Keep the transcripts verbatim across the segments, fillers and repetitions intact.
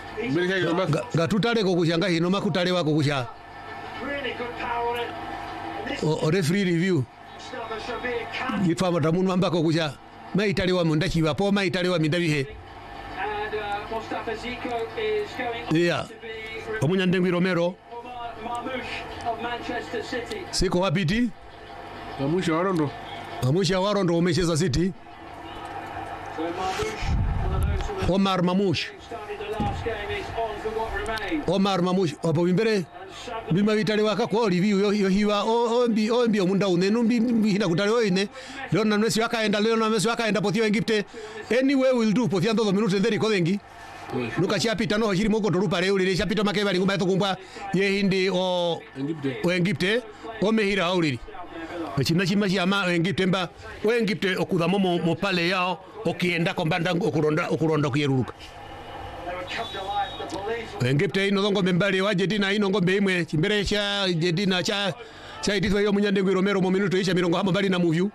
gatutale ko kushanga hino makutale wako kusha o referee review yitwa matamun mamba ko kusha maitale wa mundachi wa po maitale wa mindabihe yeah omunyandengwi Romero siko wapiti Mamusha warondo Mamusha warondo umecheza City Omar Mamush Omar Mamush opo bimbere bima vitale waka ko review yo yo hiwa ombi ombi omunda unenu mbi hina kutale oine leo na Messi wakaenda leo na Messi wakaenda pothio Egypt anyway will do pothio ndo minuto nderi ko dengi nuka chapita no hiri moko torupa leo lile chapita makeba ngumba tokumbwa ye hindi o o Egypt o mehira auliri china chima chama Egypt mba o Egypt okudha momo mo pale yao okienda kombanda okuronda okuronda kuyeruruka Egypt ino dongo mbali wa Jedina ino ngombe imwe chimbere cha Jedina cha cha ititwa yo munyandengwi Romero mu minuto isha mirongo hamo bali na movie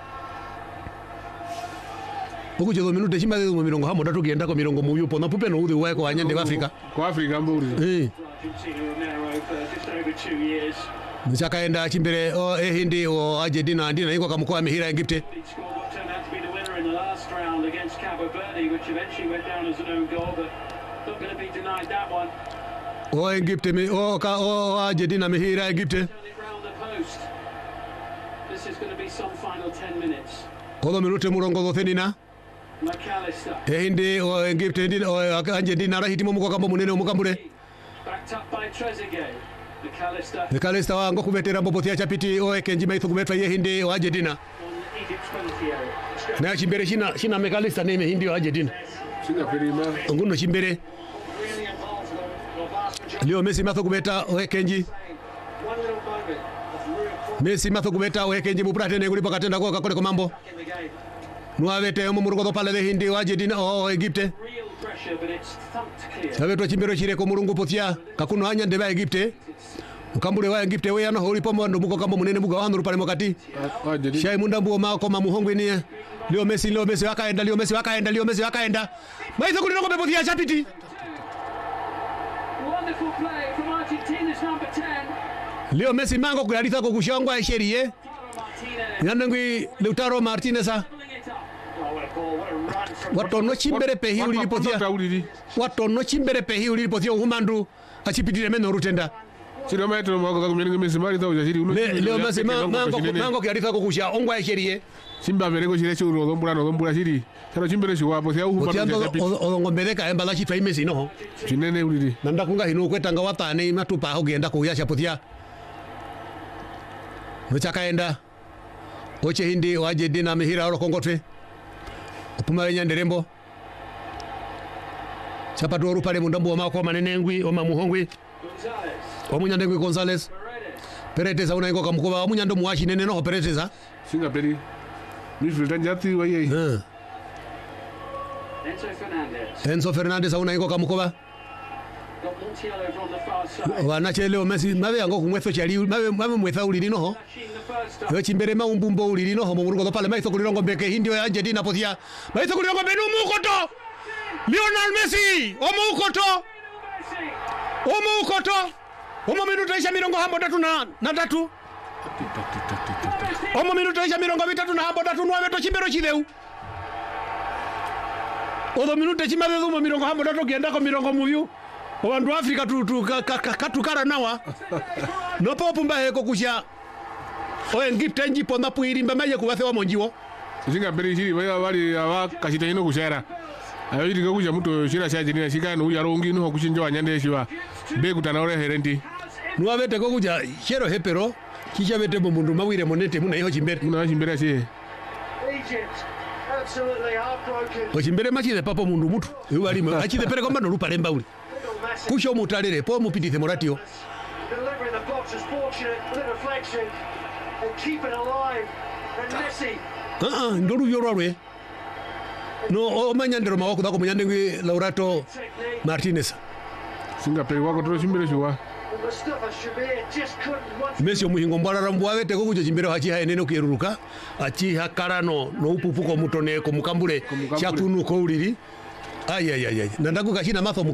Buku jedo minuto chimba mu mirongo hamo datu gienda ko mirongo movie pona pupe no udhi wa ko anyande wa Afrika ko Afrika mburi eh Mchakaenda chimbere o eh hindi o Argentina ndina iko kamkoa mihira Egypt against Cabo Verde, which eventually went down as an own goal, but not going to be denied that one. O Egypt me o ka o Argentina mihira Egypt. Turn it round the post. This is going to be some final ten minutes. Kodo minute murongo thelathini. McAllister. Eh hindi o Egypt ndi o Argentina rahiti mu mukambo munene umukambure. Backed up by Trezeguet. McAllister. McAllister wango kubetera mbopothia chapiti o Kenji maithu kubetwa ye hindi o Argentina. Na chimbere china china McAllister neme hindi o Argentina. Sina perima. Nguno chimbere. Leo Messi matho kubeta o Kenji. Messi matho kubeta o Kenji muprate ne kulipa katenda kwa kole komambo. Nuavete omo murugo pale de hindi o Argentina o Egypt. Sabeto chimbere chire ko murungu pothia kakuno anya ndeba Egypt. Ukambule wa Egypt we yana holi pombo ndo muko kambo munene muga wandu pale mokati. Shai munda mbuo ma ko mamuhongwe ni. Leo Messi leo Messi wakaenda leo Messi wakaenda leo Messi wakaenda. Maizo kulino ko pothia chapiti. Wonderful play from Argentina's number ten. Leo Messi mango kulalitha ko kushongwa sherie. Yanangwi Lautaro Martinez a. Watono chimbere pehi uli pothia. Watono chimbere pehi uli pothia humandu achipitire meno rutenda. Sino metro moko ka kumyenga Messi mari ta ujashiri uno. Leo Messi mango mango kulalitha ko kusha ongwa sherie. Simba mereko shire churu dombura no dombura shiri. Sero chimbere shiwa pothia humandu chapiti. Odongombeleka embala chitwa Messi no. Chinene uliri. Nanda kunga hino kwetanga watane matupa hogenda ko yasha pothia. Mchakaenda oche hindi o Argentina mihira ro kongote opuma nyanderembo chapatu oru pale mundambo mako manenengwi o mamuhongwi o munyandengwi Gonzalez Paredes una iko kamkuba o munyando muwashi nene no Paredes ha singa peri midfielder njati wa yeye eh Enzo Fernandez. Enzo Fernandez una iko kamkuba Got Montiel over on the far side. wana chele Messi mabe yango kumwetho chali mabe mabe mwetha uliri no yo chimbere maumbumbo uliri no mo murugo pale maitho kulirongo mbeke hindi ya Argentina pothia maitho kulirongo benu mukoto Lionel Messi o mukoto o mukoto o minuto isha mirongo hambo tatu na na tatu o minuto isha mirongo mitatu na hambo tatu nwa beto chimbero chideu o minuto chimabe mo mirongo hambo tatu gienda ko mirongo muvyu Wandu Afrika tu tu katukara nawa no popumba heko kusha o Egypt nji ponda puirimba maye kubathe wa monjiwo singa peri shiri baya bali aba kashita ino kushara ayo yiri kuja muto shira sha jini shika no yarongi no kushinjo anyande shiwa be kutana ore herenti nuwa bete ko kuja shero hepero kisha bete mundu mawire monete muna iho chimbere muna chimbere shi Egypt absolutely heartbroken. o chimbere machide papo mundu mutu yubali achide pere komba no lupale mbauli kusho mutalere po mupitithe moratio Delivering the box is fortunate, little reflection, and keep it alive. And Messi. ah ah ndoru yororwe no o manyandero mawako dako munyandengwi Lautaro Martinez singa peri wako tro chimbere shiwa Mustafa Shabir just couldn't once. Messi omuhingo mbwarara mbwawete ko kujo chimbere hachi ha enene kuyeruruka achi hakarano no upupuko mutone ko mukambule Ko mukambule. chakunu ko uliri ay ay ay nandaku kashina matho